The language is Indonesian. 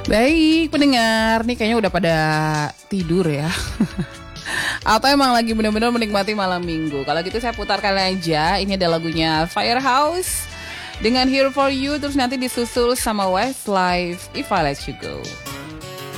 Baik, pendengar, nih kayaknya udah pada tidur ya. Atau emang lagi benar-benar menikmati malam minggu. Kalau gitu saya putarkan aja. Ini ada lagunya Firehouse dengan Here For You. Terus nanti disusul sama Westlife, If I Let You Go.